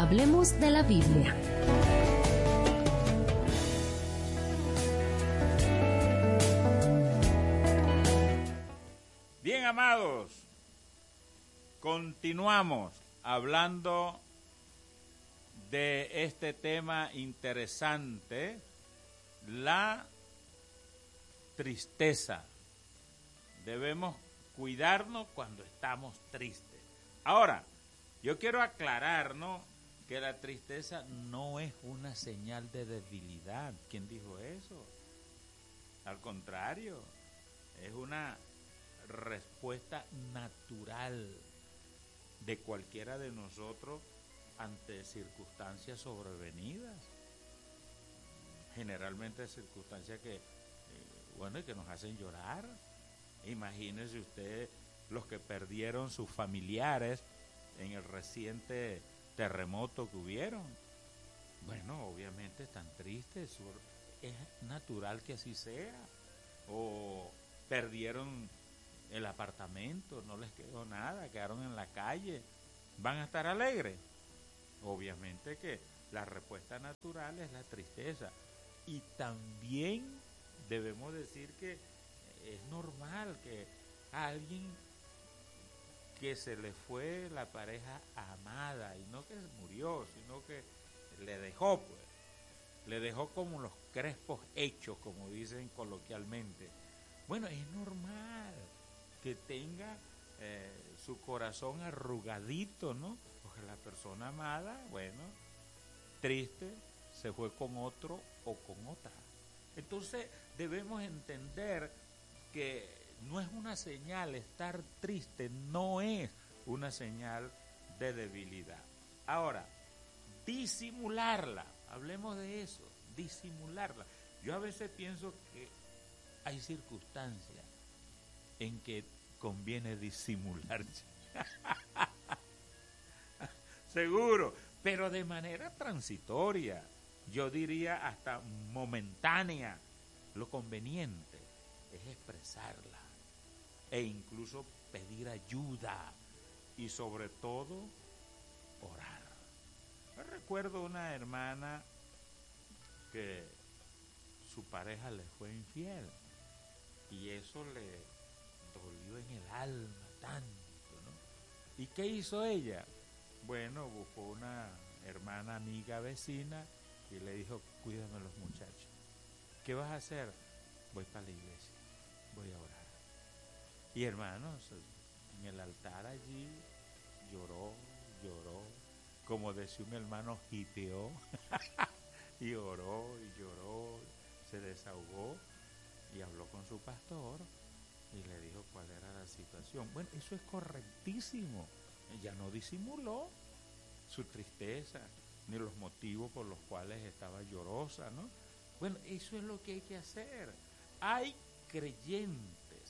Hablemos de la Biblia. Bien, amados, continuamos hablando de este tema interesante, la tristeza. Debemos cuidarnos cuando estamos tristes. Ahora, yo quiero aclarar, ¿no?, que la tristeza no es una señal de debilidad. ¿Quién dijo eso? Al contrario, es una respuesta natural de cualquiera de nosotros ante circunstancias sobrevenidas. Generalmente circunstancias que, que nos hacen llorar. Imagínese usted los que perdieron sus familiares en el reciente terremoto que hubieron. Bueno, obviamente están tristes, es natural que así sea. O perdieron el apartamento, no les quedó nada, quedaron en la calle. ¿Van a estar alegres? Obviamente que la respuesta natural es la tristeza. Y también debemos decir que es normal que a alguien que se le fue la pareja amada, y no que murió, sino que le dejó, pues, le dejó como los crespos hechos, como dicen coloquialmente. Bueno, es normal que tenga su corazón arrugadito, ¿no? Porque la persona amada, bueno, triste, se fue con otro o con otra. Entonces debemos entender que no es una señal, estar triste no es una señal de debilidad. Ahora, disimularla, hablemos de eso, disimularla. Yo a veces pienso que hay circunstancias en que conviene disimularse. Seguro, pero de manera transitoria, yo diría hasta momentánea. Lo conveniente es expresarla e incluso pedir ayuda y sobre todo orar. Yo recuerdo una hermana que su pareja le fue infiel y eso le dolió en el alma tanto, ¿no? ¿Y qué hizo ella? Bueno, buscó una hermana, amiga, vecina y le dijo: cuídame los muchachos. ¿Qué vas a hacer? Voy para la iglesia, voy a orar. Y hermanos, en el altar allí lloró, como decía un hermano, jiteó, y oró, y lloró, se desahogó y habló con su pastor y le dijo cuál era la situación. Bueno, eso es correctísimo. Ella no disimuló su tristeza ni los motivos por los cuales estaba llorosa, ¿no? Bueno, eso es lo que hay que hacer. Hay creyentes,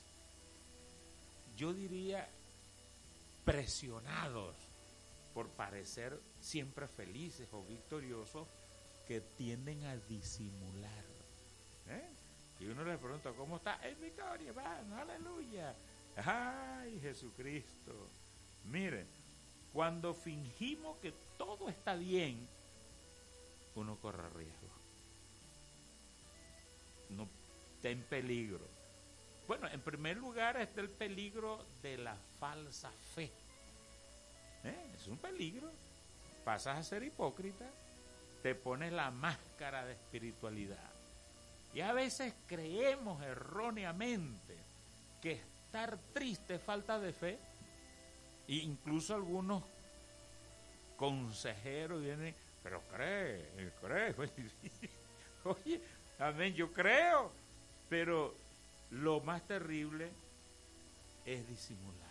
yo diría, presionados por parecer siempre felices o victoriosos, que tienden a disimular, ¿eh? Y uno le pregunta: ¿cómo está? ¡Es victoria, van! ¡Aleluya! ¡Ay, Jesucristo! Miren, cuando fingimos que todo está bien, uno corre riesgo. No está en peligro. Bueno, en primer lugar está el peligro de la falsa fe. Es un peligro. Pasas a ser hipócrita, te pones la máscara de espiritualidad. Y a veces creemos erróneamente que estar triste es falta de fe. E incluso algunos consejeros vienen: pero cree. Oye, amén, yo creo. Pero lo más terrible es disimular.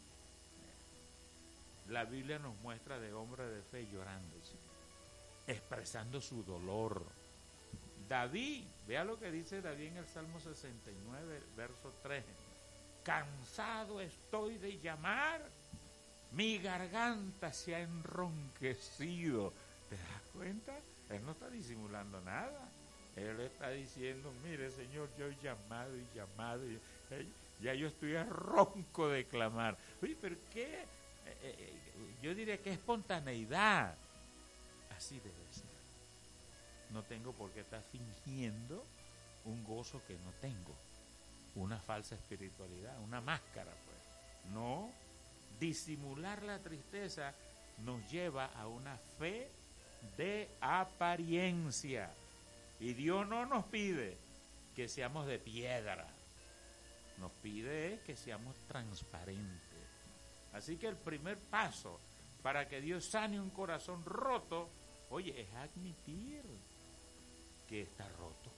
La Biblia nos muestra de hombres de fe llorando, expresando su dolor. David, vea lo que dice David en el Salmo 69, verso 3. Cansado estoy de llamar, mi garganta se ha enronquecido. ¿Te das cuenta? Él no está disimulando nada. Él está diciendo: mire, Señor, yo he llamado y ya yo estoy a ronco de clamar. Oye, pero qué, yo diría que espontaneidad. Así debe ser. No tengo por qué estar fingiendo un gozo que no tengo, una falsa espiritualidad, una máscara, pues. No, disimular la tristeza nos lleva a una fe de apariencia. Y Dios no nos pide que seamos de piedra, nos pide que seamos transparentes. Así que el primer paso para que Dios sane un corazón roto, oye, es admitir que está roto.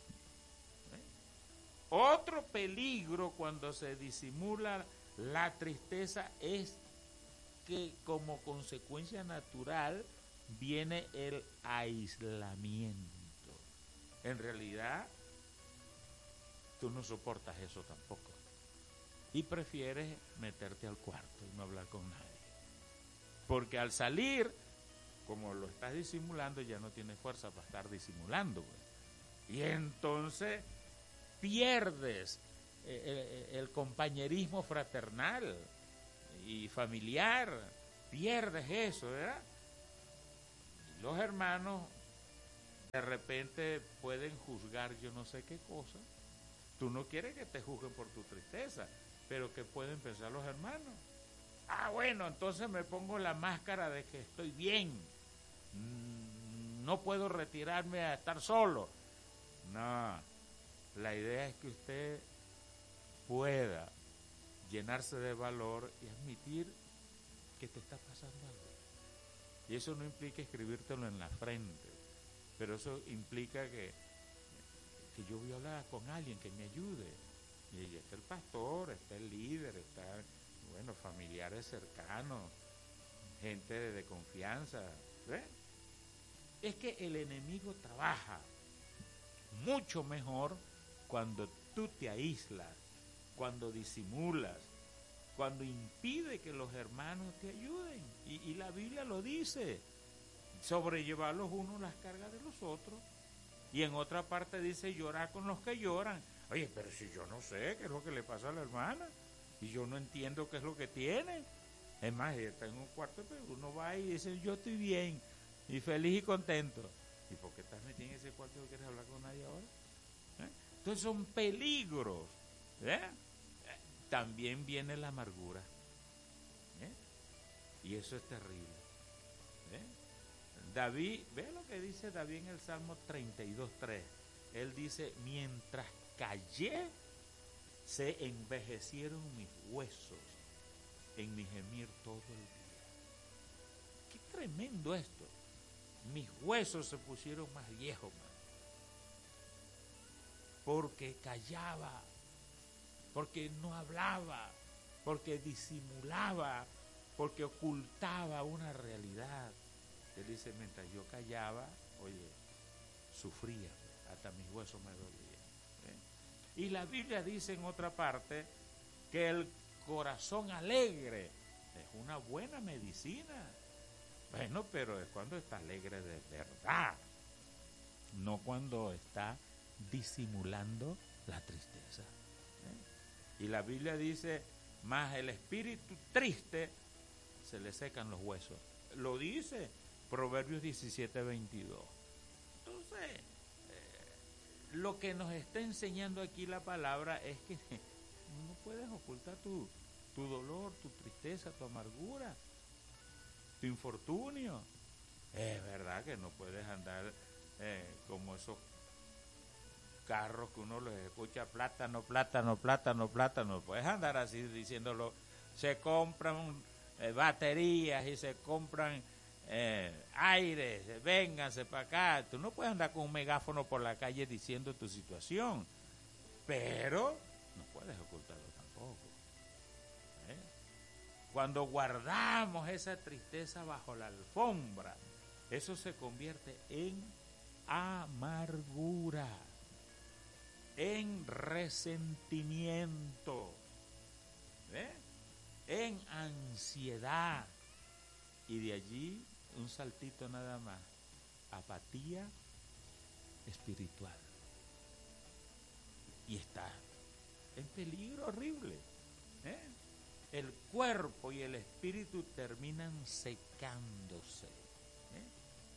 Otro peligro cuando se disimula la tristeza es que como consecuencia natural viene el aislamiento. En realidad, tú no soportas eso tampoco. Y prefieres meterte al cuarto y no hablar con nadie. Porque al salir, como lo estás disimulando, ya no tienes fuerza para estar disimulando. Pues. Y entonces pierdes el compañerismo fraternal y familiar, pierdes eso, ¿verdad? Y los hermanos de repente pueden juzgar yo no sé qué cosa. Tú no quieres que te juzguen por tu tristeza, pero ¿qué pueden pensar los hermanos? Ah, bueno, entonces me pongo la máscara de que estoy bien, no puedo retirarme a estar solo. No, la idea es que usted pueda llenarse de valor y admitir que te está pasando algo. Y eso no implica escribírtelo en la frente, pero eso implica que yo voy a hablar con alguien que me ayude. Y está el pastor, está el líder, está, bueno, familiares cercanos, gente de confianza. ¿Ves? Es que el enemigo trabaja mucho mejor cuando tú te aíslas, cuando disimulas, cuando impide que los hermanos te ayuden. Y la Biblia lo dice, sobrellevar los unos las cargas de los otros. Y en otra parte dice llorar con los que lloran. Oye, pero si yo no sé qué es lo que le pasa a la hermana, y yo no entiendo qué es lo que tiene. Es más, ella está en un cuarto, pero uno va y dice, yo estoy bien, y feliz y contento. ¿Y por qué estás metido en ese cuarto y no quieres hablar con nadie ahora? Entonces son peligros. También viene la amargura. Y eso es terrible. David, ve lo que dice David en el Salmo 32:3. Él dice, mientras callé, se envejecieron mis huesos en mi gemir todo el día. Qué tremendo esto. Mis huesos se pusieron más viejos, man. Porque callaba, porque no hablaba, porque disimulaba, porque ocultaba una realidad. Él dice, mientras yo callaba, oye, sufría, hasta mis huesos me dolían. Y la Biblia dice en otra parte que el corazón alegre es una buena medicina. Bueno, pero es cuando está alegre de verdad, no cuando está disimulando la tristeza. Y la Biblia dice, más el espíritu triste se le secan los huesos. Lo dice Proverbios 17:22. Entonces, lo que nos está enseñando aquí la palabra es que no puedes ocultar tu dolor, tu tristeza, tu amargura, tu infortunio. Es verdad que no puedes andar como esos carros que uno les escucha plátano, plátano, plátano, plátano. Puedes andar así diciéndolo. Se compran baterías y se compran aires, vénganse para acá. Tú no puedes andar con un megáfono por la calle diciendo tu situación, pero no puedes ocultarlo tampoco. Cuando guardamos esa tristeza bajo la alfombra, eso se convierte en amargura, en resentimiento, en ansiedad, y de allí un saltito nada más, apatía espiritual, y está en peligro horrible. El cuerpo y el espíritu terminan secándose,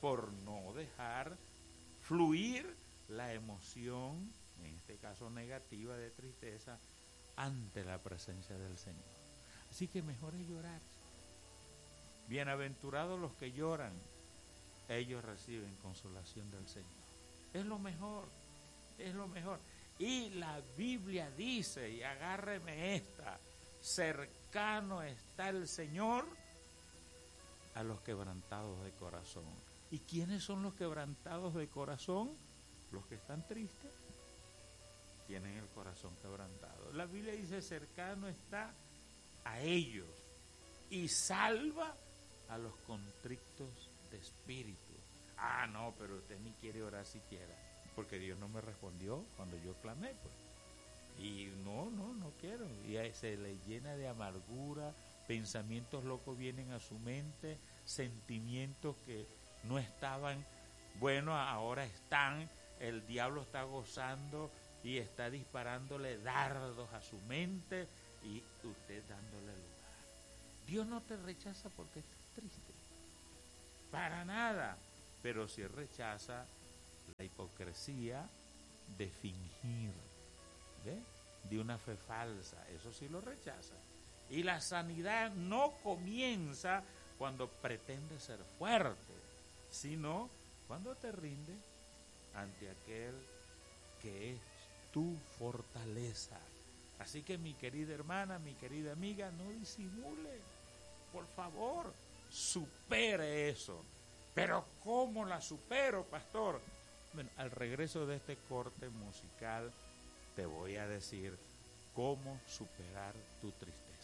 por no dejar fluir la emoción, en este caso negativa, de tristeza, ante la presencia del Señor. Así que mejor es llorar. Bienaventurados los que lloran, ellos reciben consolación del Señor. Es lo mejor, es lo mejor. Y la Biblia dice, y agárreme esta, cercano está el Señor a los quebrantados de corazón. ¿Y quiénes son los quebrantados de corazón? Los que están tristes, tienen el corazón quebrantado. La Biblia dice, cercano está a ellos y salva a los contritos de espíritu. Ah, no, pero usted ni quiere orar siquiera, porque Dios no me respondió cuando yo clamé, pues. Y no quiero. Y se le llena de amargura, pensamientos locos vienen a su mente, sentimientos que no estaban, bueno, ahora están, el diablo está gozando y está disparándole dardos a su mente y usted dándole lugar. Dios no te rechaza porque estás triste, para nada, pero sí rechaza la hipocresía de fingir, ¿ve?, de una fe falsa, eso sí lo rechaza. Y la sanidad no comienza cuando pretende ser fuerte, sino cuando te rinde ante aquel que es tu fortaleza. Así que mi querida hermana, mi querida amiga, no disimule, por favor, supere eso. Pero ¿cómo la supero, pastor? Bueno, al regreso de este corte musical te voy a decir cómo superar tu tristeza.